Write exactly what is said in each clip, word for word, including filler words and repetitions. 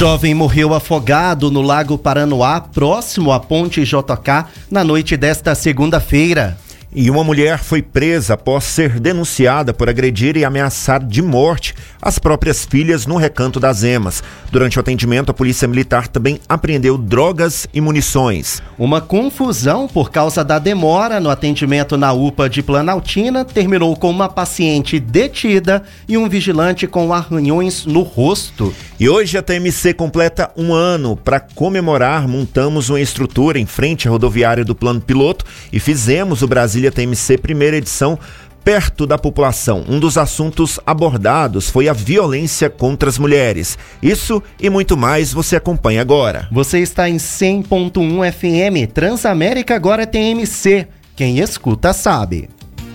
Jovem morreu afogado no Lago Paranoá, próximo à Ponte J K, na noite desta segunda-feira. E uma mulher foi presa após ser denunciada por agredir e ameaçar de morte as próprias filhas no Recanto das Emas. Durante o atendimento, a Polícia Militar também apreendeu drogas e munições. Uma confusão por causa da demora no atendimento na U P A de Planaltina terminou com uma paciente detida e um vigilante com arranhões no rosto. E hoje a T M C completa um ano. Para comemorar, montamos uma estrutura em frente à rodoviária do Plano Piloto e fizemos o Brasília T M C primeira edição perto da população. Um dos assuntos abordados foi a violência contra as mulheres. Isso e muito mais você acompanha agora. Você está em cem ponto um F M, Transamérica agora é T M C. Quem escuta sabe.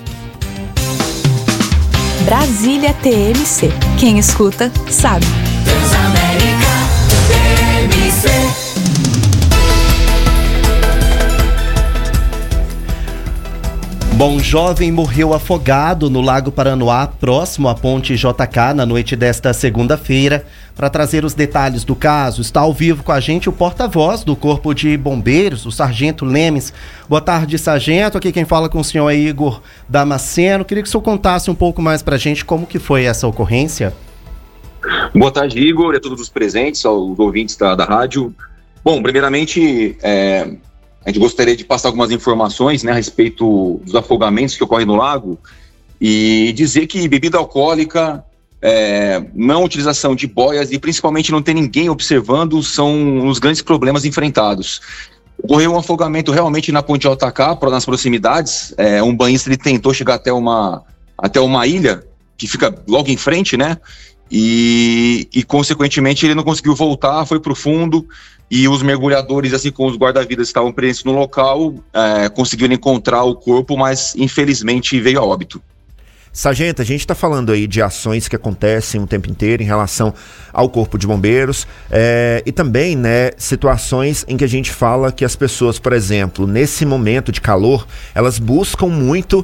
Brasília T M C. Quem escuta sabe. Transamérica T M C. Bom, jovem morreu afogado no Lago Paranoá, próximo à Ponte J K, na noite desta segunda-feira. Para trazer os detalhes do caso, está ao vivo com a gente o porta-voz do Corpo de Bombeiros, o Sargento Lemes. Boa tarde, Sargento. Aqui quem fala com o senhor é Igor Damasceno. Queria que o senhor contasse um pouco mais para a gente como que foi essa ocorrência. Boa tarde, Igor, e a todos os presentes, aos ouvintes da, da rádio. Bom, primeiramente, é... a gente gostaria de passar algumas informações, né, a respeito dos afogamentos que ocorrem no lago e dizer que bebida alcoólica, é, não utilização de boias e principalmente não ter ninguém observando são os grandes problemas enfrentados. Ocorreu um afogamento realmente na Ponte J K, nas proximidades. É, um banhista ele tentou chegar até uma, até uma ilha que fica logo em frente, né? E, e consequentemente ele não conseguiu voltar, foi para o fundo. E os mergulhadores, assim como os guarda-vidas que estavam presentes no local, é, conseguiram encontrar o corpo, mas infelizmente veio a óbito. Sargento, a gente está falando aí de ações que acontecem o tempo inteiro em relação ao Corpo de Bombeiros é, e também, né, situações em que a gente fala que as pessoas, por exemplo, nesse momento de calor, elas buscam muito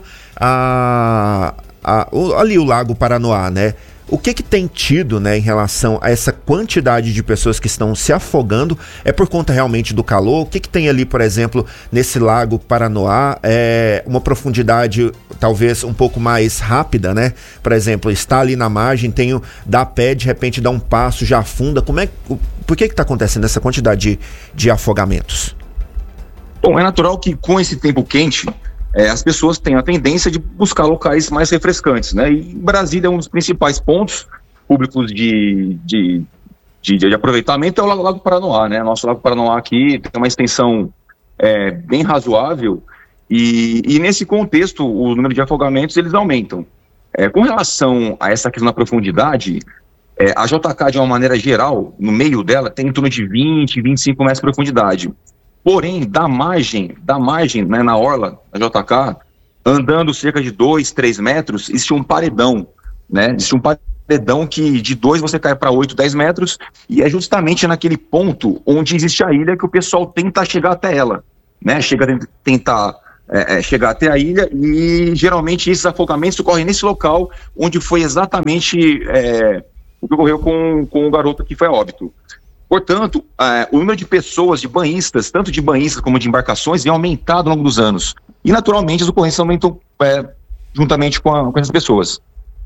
a, a, o, ali o Lago Paranoá, né? O que que tem tido, né, em relação a essa quantidade de pessoas que estão se afogando? É por conta realmente do calor? O que que tem ali, por exemplo, nesse Lago Paranoá? É uma profundidade talvez um pouco mais rápida, né? Por exemplo, está ali na margem, tem o, dá pé, de repente dá um passo, já afunda. Como é, por que que está acontecendo essa quantidade de, de afogamentos? Bom, é natural que com esse tempo quente, É, as pessoas têm a tendência de buscar locais mais refrescantes, né? E Brasília é um dos principais pontos públicos de, de, de, de aproveitamento, é o Lago, Lago Paranoá, né? Nosso Lago Paranoá aqui tem uma extensão é, bem razoável e, e nesse contexto o número de afogamentos eles aumentam. É, com relação a essa questão da profundidade, é, a J K de uma maneira geral, no meio dela tem em torno de vinte, vinte e cinco metros de profundidade. Porém, da margem, da margem, né, na orla da J K, andando cerca de dois, três metros, existe um paredão, né? Existe um paredão que de dois você cai para oito, dez metros, e é justamente naquele ponto onde existe a ilha que o pessoal tenta chegar até ela, né? Chega a tentar é, é, chegar até a ilha, e geralmente esses afogamentos ocorrem nesse local onde foi exatamente é, o que ocorreu com, com o garoto que foi a óbito. Portanto, uh, o número de pessoas, de banhistas, tanto de banhistas como de embarcações, vem aumentado ao longo dos anos. E, naturalmente, as ocorrências aumentam é, juntamente com, a, com essas pessoas.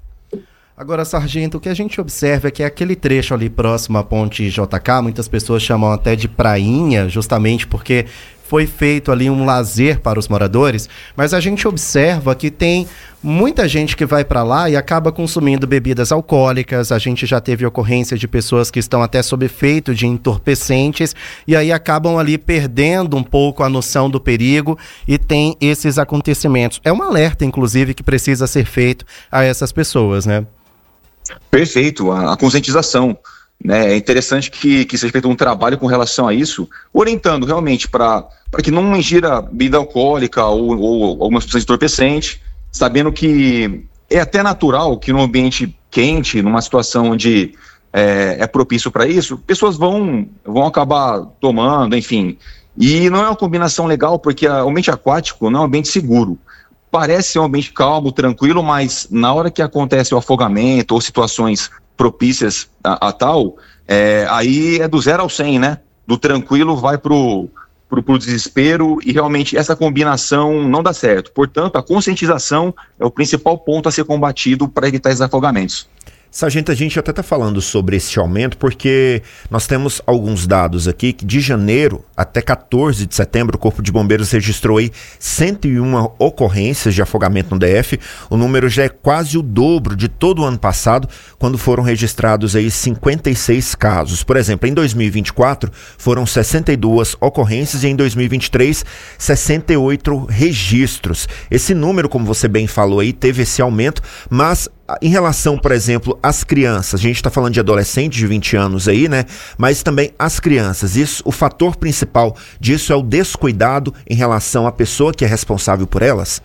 Agora, Sargento, o que a gente observa é que aquele trecho ali próximo à Ponte J K, muitas pessoas chamam até de prainha, justamente porque foi feito ali um lazer para os moradores, mas a gente observa que tem muita gente que vai para lá e acaba consumindo bebidas alcoólicas. A gente já teve ocorrência de pessoas que estão até sob efeito de entorpecentes e aí acabam ali perdendo um pouco a noção do perigo e tem esses acontecimentos. É um alerta, inclusive, que precisa ser feito a essas pessoas, né? Perfeito, a, a conscientização. Né, é interessante que, que seja feito um trabalho com relação a isso, orientando realmente para que não ingira bebida alcoólica ou, ou alguma substância entorpecente, sabendo que é até natural que num ambiente quente, numa situação onde é, é propício para isso, pessoas vão, vão acabar tomando, enfim. E não é uma combinação legal, porque a, o ambiente aquático não é um ambiente seguro. Parece ser um ambiente calmo, tranquilo, mas na hora que acontece o afogamento ou situações propícias a, a tal, é, aí é do zero ao cem, né? Do tranquilo vai pro, pro, pro desespero, e realmente essa combinação não dá certo. Portanto, a conscientização é o principal ponto a ser combatido para evitar esses afogamentos. Sargento, a gente até está falando sobre esse aumento porque nós temos alguns dados aqui que de janeiro até quatorze de setembro o Corpo de Bombeiros registrou aí cento e uma ocorrências de afogamento no D F. O número já é quase o dobro de todo o ano passado, quando foram registrados aí cinquenta e seis casos. Por exemplo, em dois mil e vinte e quatro foram sessenta e duas ocorrências e em dois mil e vinte e três sessenta e oito registros. Esse número, como você bem falou aí, teve esse aumento, mas em relação, por exemplo, às crianças, a gente está falando de adolescentes de vinte anos aí, né? Mas também as crianças, isso, o fator principal disso é o descuidado em relação à pessoa que é responsável por elas?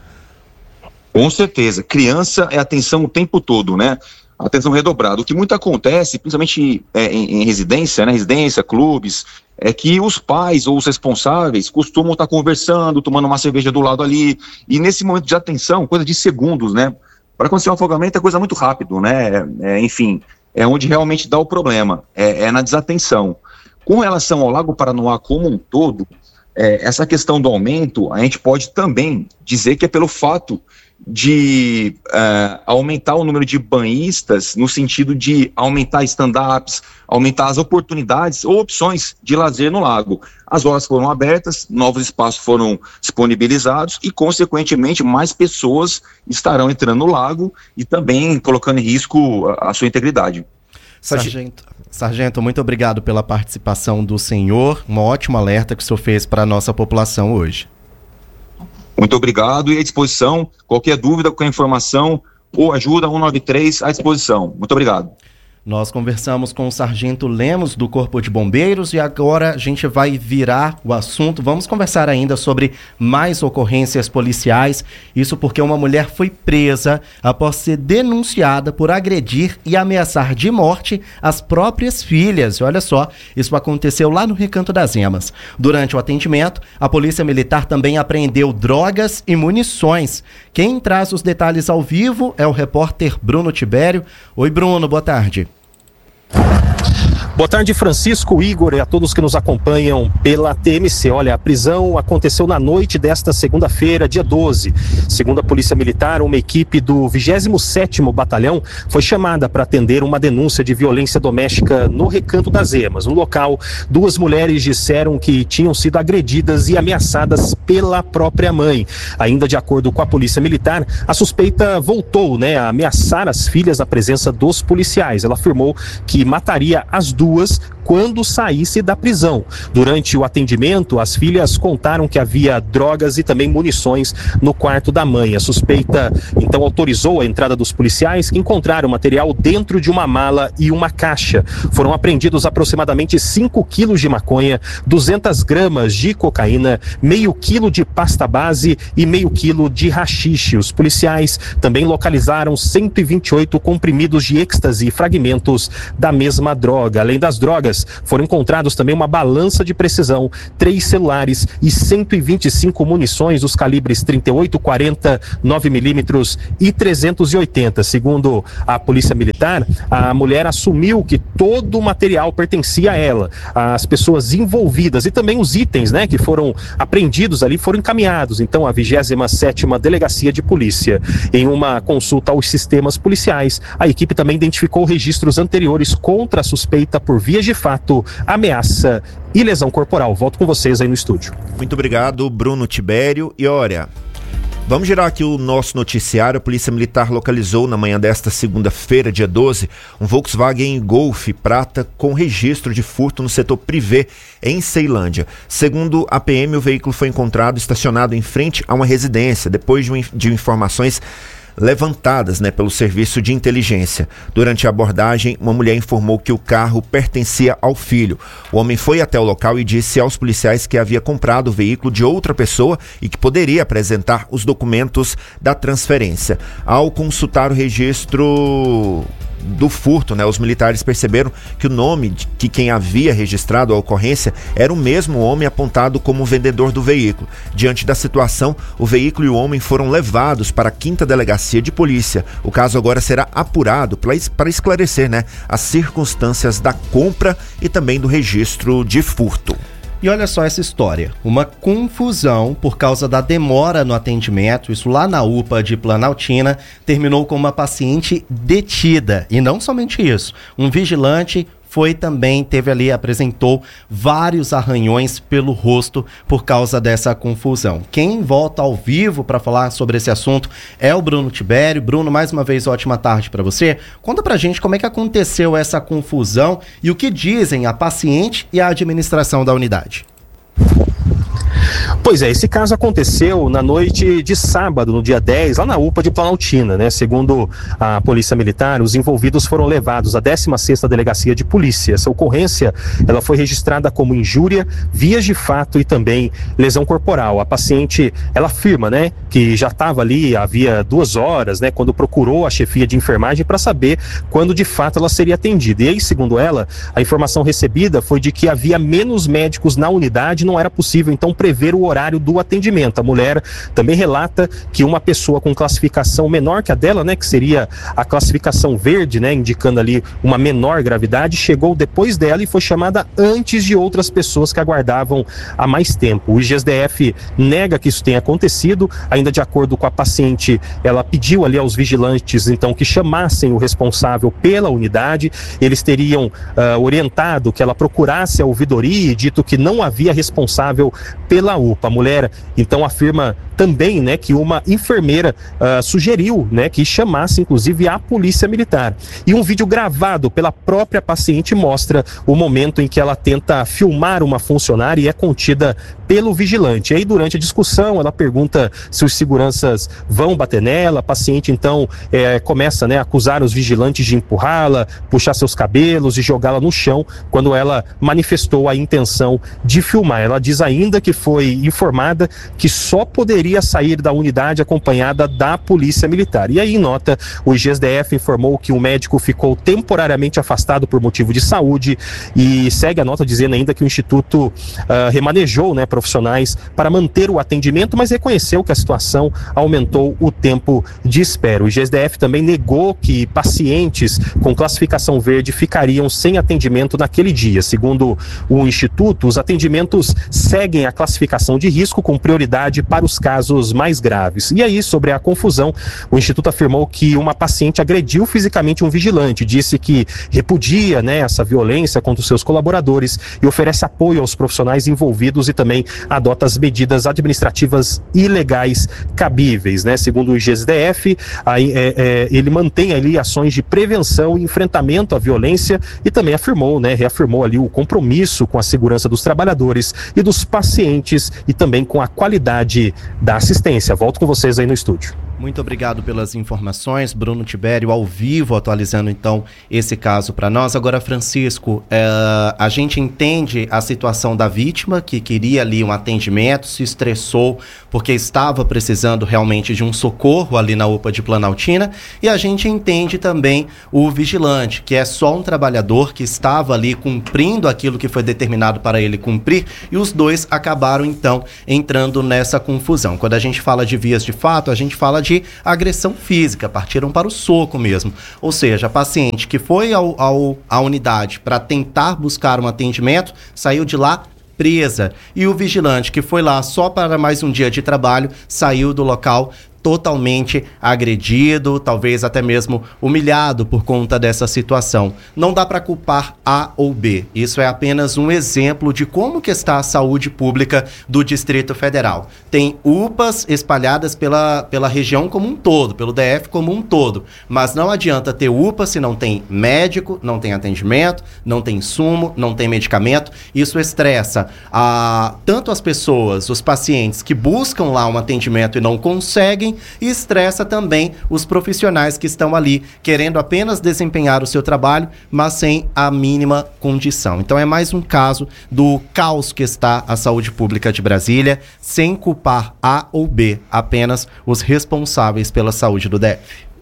Com certeza, criança é atenção o tempo todo, né? Atenção redobrada. O que muito acontece, principalmente é, em, em residência, né? Residência, clubes, é que os pais ou os responsáveis costumam estar conversando, tomando uma cerveja do lado ali, e nesse momento de atenção, coisa de segundos, né? Para acontecer um afogamento é coisa muito rápido, né? É, enfim, é onde realmente dá o problema, é, é na desatenção. Com relação ao Lago Paranoá como um todo, é, essa questão do aumento, a gente pode também dizer que é pelo fato de uh, aumentar o número de banhistas, no sentido de aumentar stand-ups, aumentar as oportunidades ou opções de lazer no lago. As horas foram abertas, novos espaços foram disponibilizados e, consequentemente, mais pessoas estarão entrando no lago e também colocando em risco a, a sua integridade. Sargento, Sargento, muito obrigado pela participação do senhor, um ótimo alerta que o senhor fez para a nossa população hoje. Muito obrigado e à disposição. Qualquer dúvida, qualquer informação ou ajuda, um nove três à disposição. Muito obrigado. Nós conversamos com o Sargento Lemos do Corpo de Bombeiros e agora a gente vai virar o assunto. Vamos conversar ainda sobre mais ocorrências policiais. Isso porque uma mulher foi presa após ser denunciada por agredir e ameaçar de morte as próprias filhas. E olha só, isso aconteceu lá no Recanto das Emas. Durante o atendimento, a Polícia Militar também apreendeu drogas e munições. Quem traz os detalhes ao vivo é o repórter Bruno Tibério. Oi, Bruno, boa tarde. Boa tarde, Francisco, Igor e a todos que nos acompanham pela T M C. Olha, a prisão aconteceu na noite desta segunda-feira, dia doze. Segundo a Polícia Militar, uma equipe do vigésimo sétimo Batalhão foi chamada para atender uma denúncia de violência doméstica no Recanto das Emas. No local, duas mulheres disseram que tinham sido agredidas e ameaçadas pela própria mãe. Ainda de acordo com a Polícia Militar, a suspeita voltou, né, a ameaçar as filhas na presença dos policiais. Ela afirmou que mataria as duas duas quando saísse da prisão. Durante o atendimento, as filhas contaram que havia drogas e também munições no quarto da mãe. A suspeita, então, autorizou a entrada dos policiais, que encontraram material dentro de uma mala e uma caixa. Foram apreendidos aproximadamente cinco quilos de maconha, duzentas gramas de cocaína, meio quilo de pasta base e meio quilo de haxixe. Os policiais também localizaram cento e vinte e oito comprimidos de êxtase e fragmentos da mesma droga. Além das drogas, foram encontrados também uma balança de precisão, três celulares e cento e vinte e cinco munições dos calibres trinta e oito, quarenta, nove milímetros e trezentos e oitenta. Segundo a Polícia Militar, a mulher assumiu que todo o material pertencia a ela. As pessoas envolvidas e também os itens, né, que foram apreendidos ali foram encaminhados, então, à vigésima sétima Delegacia de Polícia. Em uma consulta aos sistemas policiais, a equipe também identificou registros anteriores contra a suspeita por vias de fato, ameaça e lesão corporal. Volto com vocês aí no estúdio. Muito obrigado, Bruno Tibério. E olha, vamos girar aqui o nosso noticiário. A Polícia Militar localizou na manhã desta segunda-feira, dia doze, um Volkswagen Golf prata com registro de furto no setor privê em Ceilândia. Segundo a P M, o veículo foi encontrado estacionado em frente a uma residência, depois de, um, de informações levantadas, né, pelo serviço de inteligência. Durante a abordagem, uma mulher informou que o carro pertencia ao filho. O homem foi até o local e disse aos policiais que havia comprado o veículo de outra pessoa e que poderia apresentar os documentos da transferência. Ao consultar o registro do furto, né? Os militares perceberam que o nome de que quem havia registrado a ocorrência era o mesmo homem apontado como vendedor do veículo. Diante da situação, o veículo e o homem foram levados para a quinta Delegacia de Polícia. O caso agora será apurado para esclarecer, né, as circunstâncias da compra e também do registro de furto. E olha só essa história, uma confusão por causa da demora no atendimento, isso lá na U P A de Planaltina, terminou com uma paciente detida. E não somente isso, um vigilante foi também, teve ali, apresentou vários arranhões pelo rosto por causa dessa confusão. Quem volta ao vivo para falar sobre esse assunto é o Bruno Tibério. Bruno, mais uma vez, ótima tarde para você. Conta pra gente como é que aconteceu essa confusão e o que dizem a paciente e a administração da unidade. Pois é, esse caso aconteceu na noite de sábado, no dia dez, lá na U P A de Planaltina, né? Segundo a Polícia Militar, os envolvidos foram levados à décima sexta Delegacia de Polícia. Essa ocorrência, ela foi registrada como injúria, vias de fato e também lesão corporal. A paciente, ela afirma, né, que já estava ali havia duas horas, né, quando procurou a chefia de enfermagem para saber quando de fato ela seria atendida. E aí, segundo ela, a informação recebida foi de que havia menos médicos na unidade, não era possível então prever o horário do atendimento. A mulher também relata que uma pessoa com classificação menor que a dela, né, que seria a classificação verde, né, indicando ali uma menor gravidade, chegou depois dela e foi chamada antes de outras pessoas que aguardavam há mais tempo. O I G S D F nega que isso tenha acontecido. Ainda de acordo com a paciente, ela pediu ali aos vigilantes então que chamassem o responsável pela unidade. Eles teriam uh, orientado que ela procurasse a ouvidoria e dito que não havia responsável pela U P A. A mulher então afirma também, né, que uma enfermeira uh, sugeriu, né, que chamasse inclusive a Polícia Militar. E um vídeo gravado pela própria paciente mostra o momento em que ela tenta filmar uma funcionária e é contida pelo vigilante. E aí, durante a discussão, ela pergunta se os seguranças vão bater nela. A paciente então é, começa, né, a acusar os vigilantes de empurrá-la, puxar seus cabelos e jogá-la no chão, quando ela manifestou a intenção de filmar. Ela diz ainda que foi informada que só poderia sair da unidade acompanhada da Polícia Militar. E aí, em nota, o I G S D F informou que o médico ficou temporariamente afastado por motivo de saúde e segue a nota dizendo ainda que o Instituto uh, remanejou, né, profissionais para manter o atendimento, mas reconheceu que a situação aumentou o tempo de espera. O I G S D F também negou que pacientes com classificação verde ficariam sem atendimento naquele dia. Segundo o Instituto, os atendimentos seguem a classificação de risco com prioridade para os casos mais graves. E aí, sobre a confusão, o Instituto afirmou que uma paciente agrediu fisicamente um vigilante, disse que repudia, né, essa violência contra os seus colaboradores e oferece apoio aos profissionais envolvidos e também adota as medidas administrativas e legais cabíveis, né? Segundo o I G S D F, aí, é, é, ele mantém ali ações de prevenção e enfrentamento à violência e também afirmou, né, reafirmou ali o compromisso com a segurança dos trabalhadores e dos pacientes e também com a qualidade da assistência. Volto com vocês aí no estúdio. Muito obrigado pelas informações, Bruno Tibério, ao vivo, atualizando então esse caso para nós. Agora, Francisco, é, a gente entende a situação da vítima, que queria ali um atendimento, se estressou porque estava precisando realmente de um socorro ali na U P A de Planaltina, e a gente entende também o vigilante, que é só um trabalhador que estava ali cumprindo aquilo que foi determinado para ele cumprir, e os dois acabaram então entrando nessa confusão. Quando a gente fala de vias de fato, a gente fala de agressão física, partiram para o soco mesmo. Ou seja, a paciente que foi ao, ao, à unidade para tentar buscar um atendimento, saiu de lá presa. E o vigilante que foi lá só para mais um dia de trabalho, saiu do local totalmente agredido, talvez até mesmo humilhado por conta dessa situação. Não dá para culpar A ou B. Isso é apenas um exemplo de como que está a saúde pública do Distrito Federal. Tem U P As espalhadas pela, pela região como um todo, pelo D F como um todo, mas não adianta ter U P A se não tem médico, não tem atendimento, não tem insumo, não tem medicamento. Isso estressa a, tanto as pessoas, os pacientes que buscam lá um atendimento e não conseguem, e estressa também os profissionais que estão ali querendo apenas desempenhar o seu trabalho, mas sem a mínima condição. Então é mais um caso do caos que está a saúde pública de Brasília, sem culpar A ou B, apenas os responsáveis pela saúde do D F.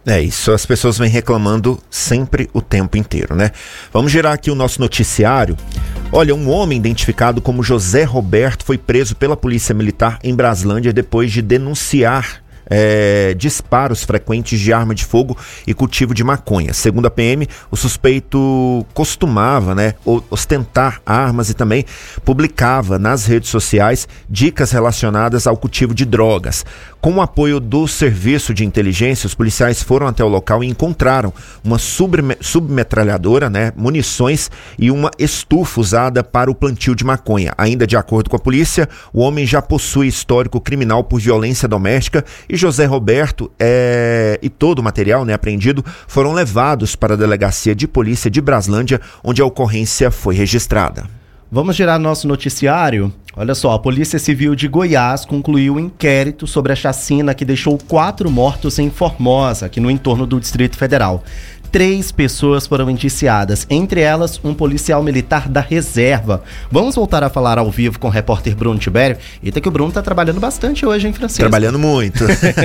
É isso, as pessoas vêm reclamando sempre o tempo inteiro, né? Vamos girar aqui o nosso noticiário. Olha, um homem identificado como José Roberto foi preso pela Polícia Militar em Braslândia depois de denunciar É, disparos frequentes de arma de fogo e cultivo de maconha. Segundo a P M, o suspeito costumava, né, ostentar armas e também publicava nas redes sociais dicas relacionadas ao cultivo de drogas. Com o apoio do serviço de inteligência, os policiais foram até o local e encontraram uma subme- submetralhadora, né, munições e uma estufa usada para o plantio de maconha. Ainda de acordo com a polícia, o homem já possui histórico criminal por violência doméstica e José Roberto é, e todo o material, né, apreendido foram levados para a delegacia de polícia de Braslândia, onde a ocorrência foi registrada. Vamos girar nosso noticiário? Olha só, a Polícia Civil de Goiás concluiu um inquérito sobre a chacina que deixou quatro mortos em Formosa, aqui no entorno do Distrito Federal. Três pessoas foram indiciadas, entre elas um policial militar da reserva. Vamos voltar a falar ao vivo com o repórter Bruno Tibério. Eita que o Bruno tá trabalhando bastante hoje, hein, Francisco? Trabalhando muito.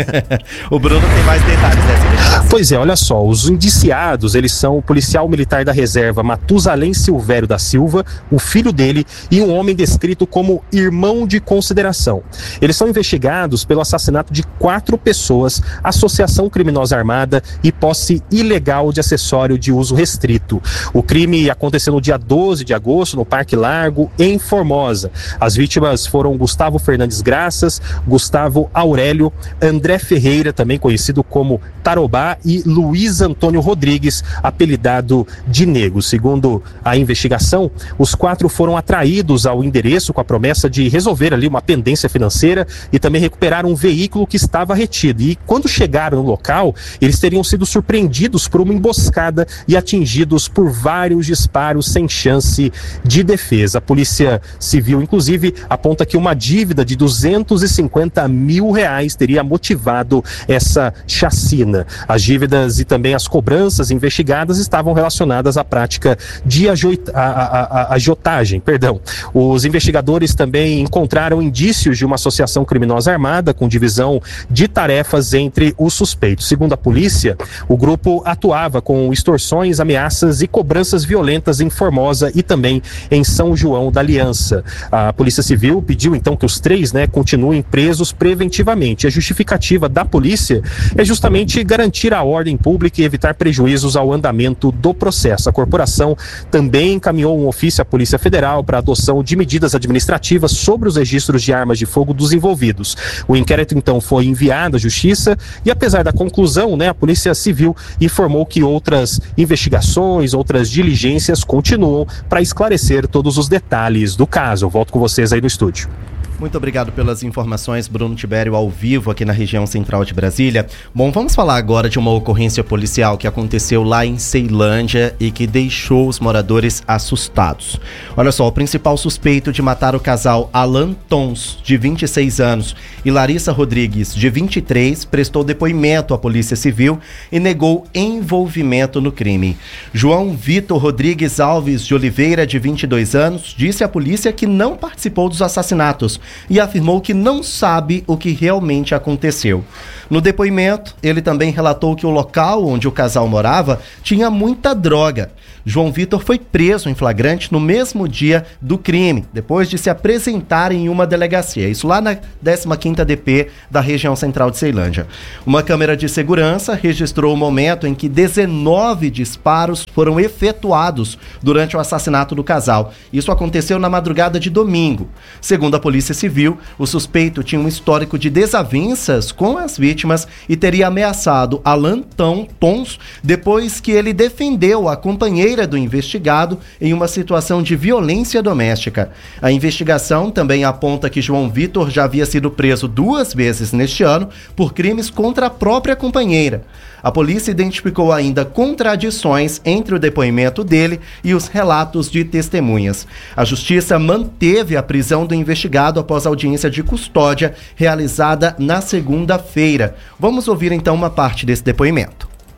O Bruno tem mais detalhes dessa investigação. Pois é, olha só, os indiciados, eles são o policial militar da reserva Matusalém Silvério da Silva, o filho dele e um homem descrito como irmão de consideração. Eles são investigados pelo assassinato de quatro pessoas, associação criminosa armada e posse ilegal de acessório de uso restrito. O crime aconteceu no dia doze de agosto, no Parque Largo, em Formosa. As vítimas foram Gustavo Fernandes Graças, Gustavo Aurélio, André Ferreira, também conhecido como Tarobá, e Luiz Antônio Rodrigues, apelidado de Nego. Segundo a investigação, os quatro foram atraídos ao endereço com a promessa de resolver ali uma pendência financeira e também recuperar um veículo que estava retido. E quando chegaram no local, eles teriam sido surpreendidos por uma emboscada e atingidos por vários disparos sem chance de defesa. A Polícia Civil, inclusive, aponta que uma dívida de duzentos e cinquenta mil reais teria motivado essa chacina. As dívidas e também as cobranças investigadas estavam relacionadas à prática de ajoita- a, a, a, agiotagem. Perdão. Os investigadores também encontraram indícios de uma associação criminosa armada com divisão de tarefas entre os suspeitos. Segundo a polícia, o grupo atuava com extorsões, ameaças e cobranças violentas em Formosa e também em São João da Aliança. A Polícia Civil pediu então que os três, né, continuem presos preventivamente. A justificativa da polícia é justamente garantir a ordem pública e evitar prejuízos ao andamento do processo. A corporação também encaminhou um ofício à Polícia Federal para adoção de medidas administrativas sobre os registros de armas de fogo dos envolvidos. O inquérito então foi enviado à Justiça e, apesar da conclusão, né, a Polícia Civil informou que outras investigações, outras diligências continuam para esclarecer todos os detalhes do caso. Eu volto com vocês aí no estúdio. Muito obrigado pelas informações, Bruno Tibério, ao vivo aqui na região central de Brasília. Bom, vamos falar agora de uma ocorrência policial que aconteceu lá em Ceilândia e que deixou os moradores assustados. Olha só, o principal suspeito de matar o casal Alan Tons, de vinte e seis anos, e Larissa Rodrigues, de vinte e três, prestou depoimento à Polícia Civil e negou envolvimento no crime. João Vitor Rodrigues Alves de Oliveira, de vinte e dois anos, disse à polícia que não participou dos assassinatos e afirmou que não sabe o que realmente aconteceu. No depoimento, ele também relatou que o local onde o casal morava tinha muita droga. João Vitor foi preso em flagrante no mesmo dia do crime, depois de se apresentar em uma delegacia, isso lá na décima quinta D P da região central de Ceilândia. Uma câmera de segurança registrou o momento em que dezenove disparos foram efetuados durante o assassinato do casal. Isso aconteceu na madrugada de domingo. Segundo a Polícia Civil, o suspeito tinha um histórico de desavenças com as vítimas e teria ameaçado Alan Tons depois que ele defendeu a companheira do investigado em uma situação de violência doméstica. A investigação também aponta que João Vitor já havia sido preso duas vezes neste ano por crimes contra a própria companheira. A polícia identificou ainda contradições entre o depoimento dele e os relatos de testemunhas. A justiça manteve a prisão do investigado após a audiência de custódia realizada na segunda-feira. Vamos ouvir então uma parte desse depoimento.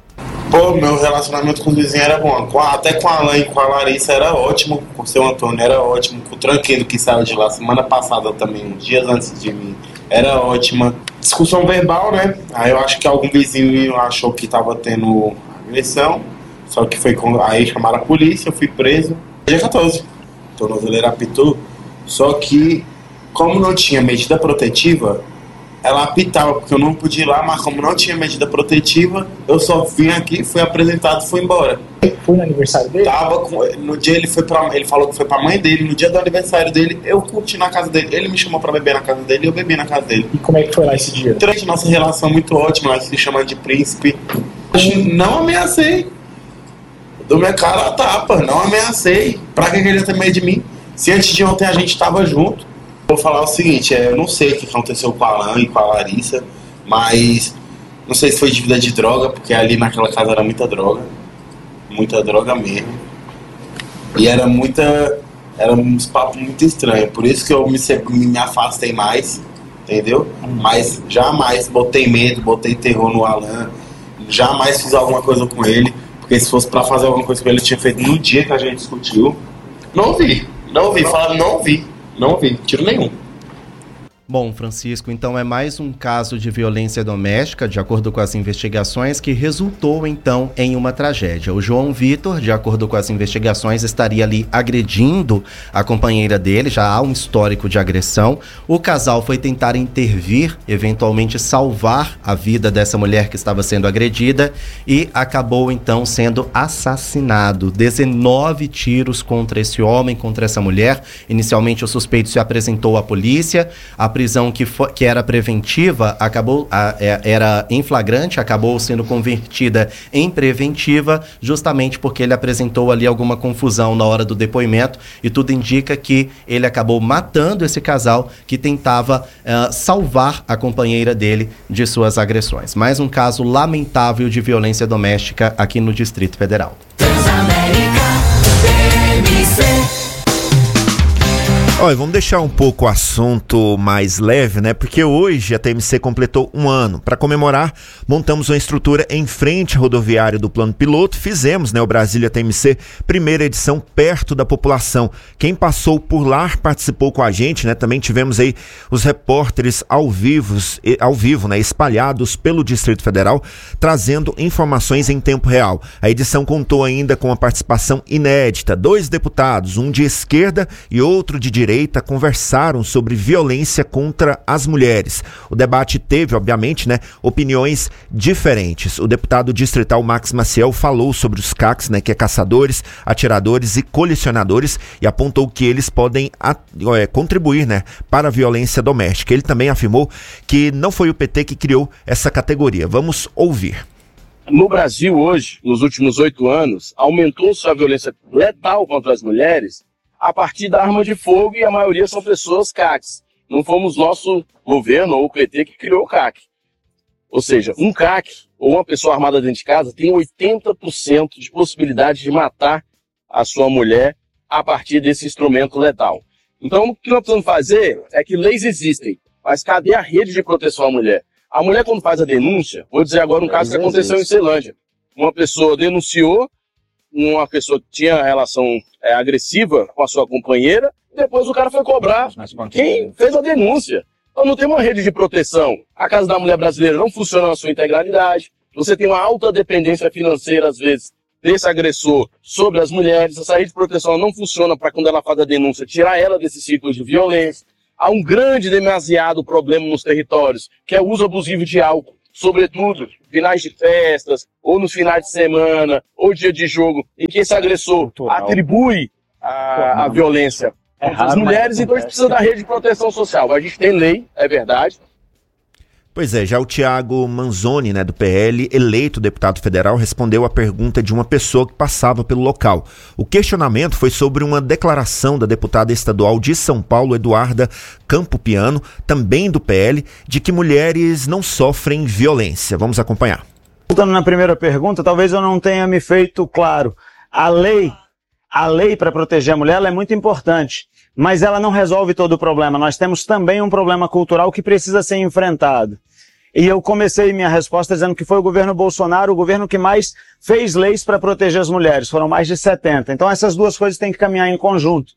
Pô, meu relacionamento com o vizinho era bom. Com a, até com a Alain e com a Larissa era ótimo. Com o seu Antônio era ótimo. Com o Tranquilo que saiu de lá semana passada também, uns dias antes de mim, era ótima. Discussão verbal, né? Aí eu acho que algum vizinho achou que tava tendo agressão. Só que foi com... Aí chamaram a polícia, eu fui preso. Dia quatorze. Tornozeleira apitou. Só que, como não tinha medida protetiva, ela apitava, porque eu não podia ir lá, mas como não tinha medida protetiva, eu só vim aqui, fui apresentado e fui embora. Foi no aniversário dele? Tava com, no dia ele foi pra, ele falou que foi pra mãe dele, no dia do aniversário dele, eu curti na casa dele, ele me chamou pra beber na casa dele e eu bebi na casa dele. E como é que foi lá esse dia? Durante nossa relação muito ótima, nós se chamando de príncipe. Não ameacei. Dou minha cara a tapa, não ameacei. Pra que queria ter medo de mim? Se antes de ontem a gente tava junto. Vou falar o seguinte, é, eu não sei o que aconteceu com a Alain e com a Larissa, mas não sei se foi dívida de droga, porque ali naquela casa era muita droga, muita droga mesmo, e era muita, era uns papos muito estranhos, por isso que eu me, me afastei mais, entendeu? Mas jamais botei medo, botei terror no Alain, jamais fiz alguma coisa com ele, porque se fosse pra fazer alguma coisa com ele, eu tinha feito no dia que a gente discutiu. Não vi, não vi, fala, não vi. Não vi, tiro nenhum. Bom, Francisco, então é mais um caso de violência doméstica, de acordo com as investigações, que resultou então em uma tragédia. O João Vitor, de acordo com as investigações, estaria ali agredindo a companheira dele, já há um histórico de agressão. O casal foi tentar intervir, eventualmente salvar a vida dessa mulher que estava sendo agredida e acabou então sendo assassinado. dezenove tiros contra esse homem, contra essa mulher. Inicialmente o suspeito se apresentou à polícia, a prisão que, for, que era preventiva, acabou, a, era em flagrante, acabou sendo convertida em preventiva, justamente porque ele apresentou ali alguma confusão na hora do depoimento, e tudo indica que ele acabou matando esse casal que tentava uh, salvar a companheira dele de suas agressões. Mais um caso lamentável de violência doméstica aqui no Distrito Federal. Transamérica, T M C. Olha, vamos deixar um pouco o assunto mais leve, né? Porque hoje a T M C completou um ano. Para comemorar, montamos uma estrutura em frente à rodoviária do Plano Piloto. Fizemos, né, o Brasília T M C, primeira edição, perto da população. Quem passou por lá participou com a gente, né? Também tivemos aí os repórteres ao vivo, ao vivo, né, espalhados pelo Distrito Federal, trazendo informações em tempo real. A edição contou ainda com a participação inédita. Dois deputados, um de esquerda e outro de direita, direita conversaram sobre violência contra as mulheres. O debate teve, obviamente, né, opiniões diferentes. O deputado distrital Max Maciel falou sobre os C A Cs, né, que é caçadores, atiradores e colecionadores, e apontou que eles podem é, contribuir, né, para a violência doméstica. Ele também afirmou que não foi o P T que criou essa categoria. Vamos ouvir. No Brasil hoje, nos últimos oito anos, aumentou-se a violência letal contra as mulheres a partir da arma de fogo, e a maioria são pessoas C A Cs. Não fomos nosso governo ou o P T que criou o C A C. Ou seja, um C A C ou uma pessoa armada dentro de casa tem oitenta por cento de possibilidade de matar a sua mulher a partir desse instrumento letal. Então, o que nós precisamos fazer é que leis existem, mas cadê a rede de proteção à mulher? A mulher, quando faz a denúncia, vou dizer agora um caso que aconteceu em Ceilândia. Uma pessoa denunciou, uma pessoa que tinha relação é, agressiva com a sua companheira, e depois o cara foi cobrar quem fez a denúncia. Então não tem uma rede de proteção. A Casa da Mulher Brasileira não funciona na sua integralidade. Você tem uma alta dependência financeira, às vezes, desse agressor sobre as mulheres. Essa rede de proteção não funciona para, quando ela faz a denúncia, tirar ela desse ciclo de violência. Há um grande, demasiado problema nos territórios, que é o uso abusivo de álcool. Sobretudo, finais de festas, ou nos finais de semana, ou dia de jogo, em que esse agressor atribui a, a violência às mulheres, então a gente precisa da rede de proteção social. A gente tem lei, é verdade. Pois é, já o Tiago Manzoni, né, do P L, eleito deputado federal, respondeu a pergunta de uma pessoa que passava pelo local. O questionamento foi sobre uma declaração da deputada estadual de São Paulo, Eduarda Campopiano, também do P L, de que mulheres não sofrem violência. Vamos acompanhar. Voltando na primeira pergunta, talvez eu não tenha me feito claro. A lei, a lei para proteger a mulher, ela é muito importante, mas ela não resolve todo o problema. Nós temos também um problema cultural que precisa ser enfrentado. E eu comecei minha resposta dizendo que foi o governo Bolsonaro o governo que mais fez leis para proteger as mulheres. Foram mais de setenta. Então essas duas coisas têm que caminhar em conjunto.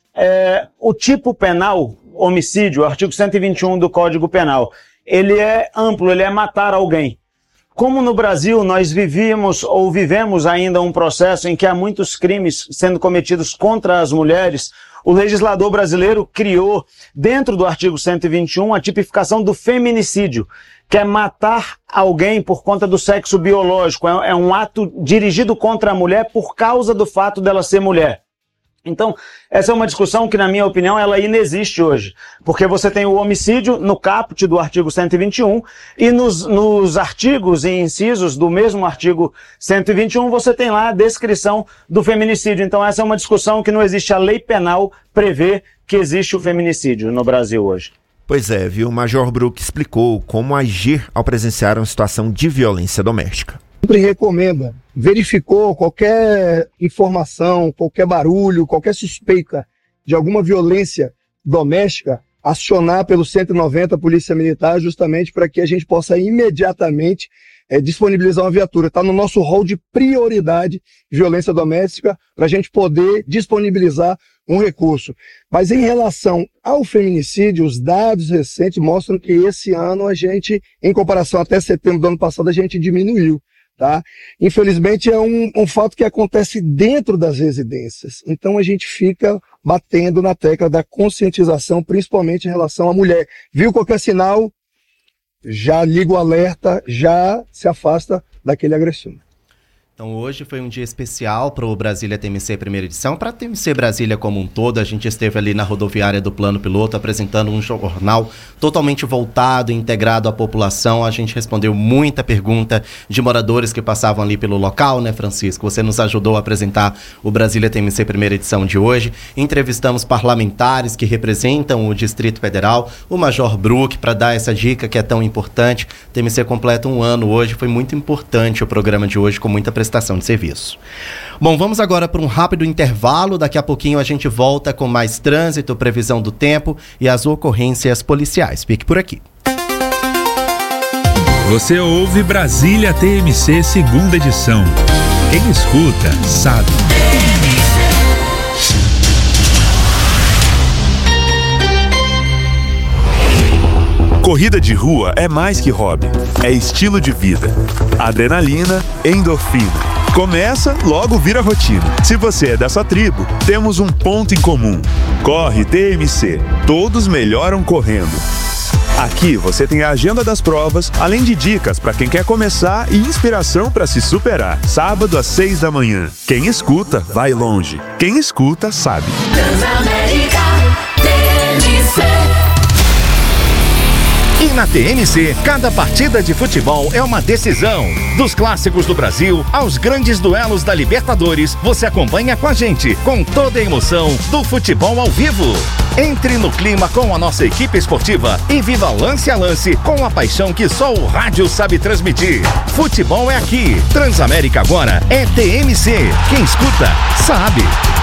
É, o tipo penal, homicídio, o artigo cento e vinte e um do Código Penal, ele é amplo, ele é matar alguém. Como no Brasil nós vivíamos ou vivemos ainda um processo em que há muitos crimes sendo cometidos contra as mulheres, o legislador brasileiro criou, dentro do artigo cento e vinte e um, a tipificação do feminicídio, que é matar alguém por conta do sexo biológico. É um ato dirigido contra a mulher por causa do fato dela ser mulher. Então, essa é uma discussão que, na minha opinião, ela inexiste hoje. Porque você tem o homicídio no caput do artigo cento e vinte e um e nos, nos artigos e incisos do mesmo artigo cento e vinte e um você tem lá a descrição do feminicídio. Então, essa é uma discussão que não existe. A lei penal prevê que existe o feminicídio no Brasil hoje. Pois é, viu? O Major Brook explicou como agir ao presenciar uma situação de violência doméstica. Sempre recomenda, verificou qualquer informação, qualquer barulho, qualquer suspeita de alguma violência doméstica, acionar pelo cento e noventa Polícia Militar, justamente para que a gente possa imediatamente é, disponibilizar uma viatura. Está no nosso rol de prioridade violência doméstica, para a gente poder disponibilizar um recurso. Mas em relação ao feminicídio, os dados recentes mostram que esse ano a gente, em comparação até setembro do ano passado, a gente diminuiu. Tá? Infelizmente é um, um fato que acontece dentro das residências. Então a gente fica batendo na tecla da conscientização, principalmente em relação à mulher. Viu qualquer sinal, já liga o alerta, já se afasta daquele agressor. Então hoje foi um dia especial para o Brasília T M C primeira edição. Para a T M C Brasília como um todo, a gente esteve ali na rodoviária do Plano Piloto apresentando um jornal totalmente voltado e integrado à população. A gente respondeu muita pergunta de moradores que passavam ali pelo local, né, Francisco? Você nos ajudou a apresentar o Brasília T M C primeira edição de hoje. Entrevistamos parlamentares que representam o Distrito Federal, o Major Brook, para dar essa dica que é tão importante. T M C completa um ano hoje, foi muito importante o programa de hoje, com muita prestação de serviço. Bom, vamos agora para um rápido intervalo. Daqui a pouquinho a gente volta com mais trânsito, previsão do tempo e as ocorrências policiais. Fique por aqui. Você ouve Brasília T M C segunda edição. Quem escuta, sabe. Corrida de rua é mais que hobby, é estilo de vida. Adrenalina, endorfina. Começa, logo vira rotina. Se você é dessa tribo, temos um ponto em comum. Corre T M C. Todos melhoram correndo. Aqui você tem a agenda das provas, além de dicas para quem quer começar e inspiração para se superar. Sábado às seis da manhã. Quem escuta, vai longe. Quem escuta, sabe. Transamérica T M C. E na T M C, cada partida de futebol é uma decisão. Dos clássicos do Brasil aos grandes duelos da Libertadores, você acompanha com a gente, com toda a emoção do futebol ao vivo. Entre no clima com a nossa equipe esportiva e viva lance a lance com a paixão que só o rádio sabe transmitir. Futebol é aqui. Transamérica agora é T M C. Quem escuta, sabe.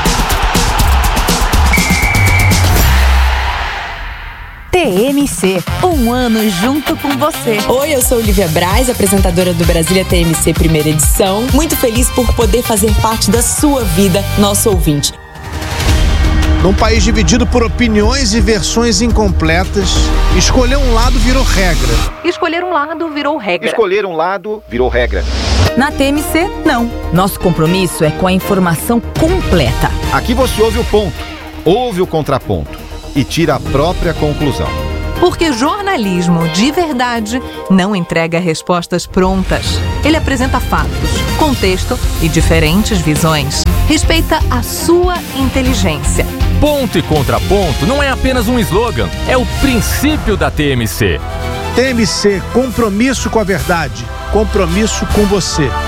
T M C, um ano junto com você. Oi, eu sou Olivia Braz, apresentadora do Brasília T M C primeira edição. Muito feliz por poder fazer parte da sua vida, nosso ouvinte. Num país dividido por opiniões e versões incompletas, escolher um lado virou regra. Escolher um lado virou regra. Escolher um lado virou regra. Na T M C, não. Nosso compromisso é com a informação completa. Aqui você ouve o ponto, ouve o contraponto e tira a própria conclusão. Porque jornalismo de verdade não entrega respostas prontas. Ele apresenta fatos, contexto e diferentes visões. Respeita a sua inteligência. Ponto e contraponto não é apenas um slogan, é o princípio da T M C. T M C, compromisso com a verdade, compromisso com você.